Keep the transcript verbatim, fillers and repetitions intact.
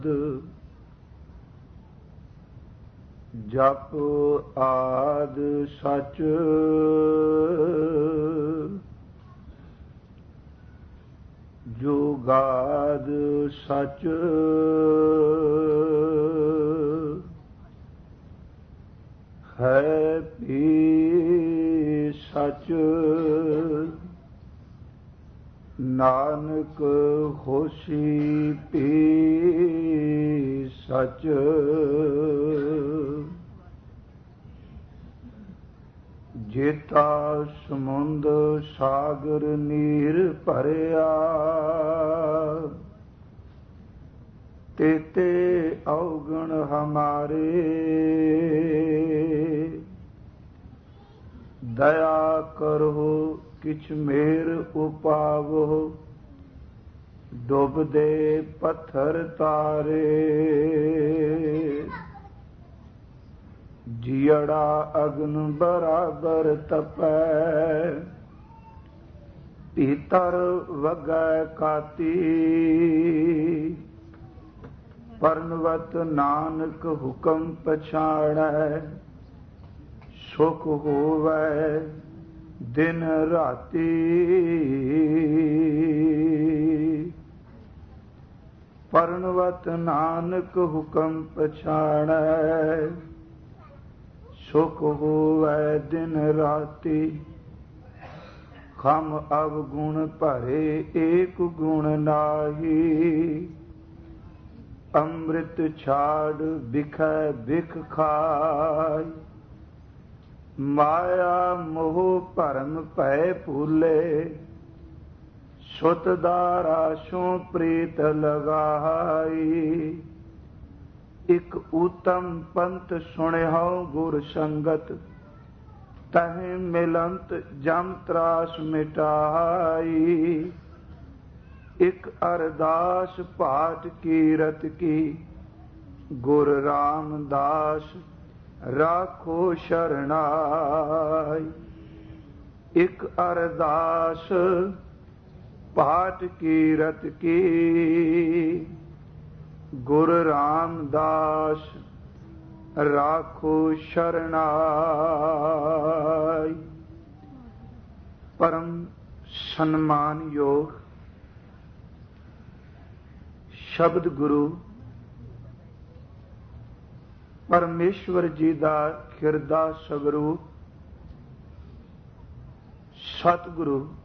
ਜਪ ਆਦ ਸਚ ਜੁਗਾਦ ਸਚ ਹੈ ਵੀ ਸਚ ਨਾਨਕ ਹੋਸੀ ਪੀ ਸਚ ਜੇਤਾ ਸਮੁੰਦ ਸਾਗਰ ਨੀਰ ਭਰਿਆ ਤੇਤੇ ਔਗਣ ਹਮਾਰੇ ਦਇਆ ਕਰੋ ਕਿਛ ਮੇਰ ਉਪਾਵੋ ਡੁੱਬਦੇ ਪੱਥਰ ਤਾਰੇ ਜੀੜਾ ਅਗਨ ਬਰਾਬਰ ਤਪੈ ਭੀਤਰ ਵਗੈ ਕਾਤੀ ਪਰਨਵਤ ਨਾਨਕ ਹੁਕਮ ਪਛਾਣੈ ਸੁਖ ਹੋਵੈ ਦਿਨ ਰਾਤੀ ਪਰਨਵਤ ਨਾਨਕ ਹੁਕਮ ਪਛਾਣੈ ਸੁਖ ਹੋਵੈ ਦਿਨ ਰਾਤੀ ਖਮ ਅਵਗੁਣ ਭਰੇ ਏਕ ਗੁਣ ਨਾਹੀ ਅੰਮ੍ਰਿਤ ਛਾੜ ਬਿਖੈ ਬਿਖ ਖਾਇ ਮਾਇਆ ਮੋਹ ਭਰਮ ਭੈ ਭੂਲੇ ਸੁਤ ਦਾਰਾ ਸੋ ਪ੍ਰੀਤ ਲਗਾਈ ਇਕ ਉਤਮ ਪੰਥ ਸੁਣਿਓ ਗੁਰ ਸੰਗਤ ਤਹਿ ਮਿਲੰਤ ਜਮ ਤਰਾਸ ਮਿਟਾਈ ਇਕ ਅਰਦਾਸ ਪਾਠ ਕੀਰਤ ਕੀ ਗੁਰ ਰਾਮਦਾਸ ਰਾਖੋ ਸ਼ਰਣਾਈ ਇਕ ਅਰਦਾਸ ਪਾਠ ਕੀਰਤ ਕੀ ਗੁਰ ਰਾਮਦਾਸ ਰਾਖੋ ਸ਼ਰਣਾਈ। ਪਰਮ ਸਨਮਾਨਯੋਗ ਸ਼ਬਦ ਗੁਰੂ ਪਰਮੇਸ਼ਵਰ ਜੀ ਦਾ ਖਿਰਦਾ ਸਵਰੂਪ ਸਤਿਗੁਰੂ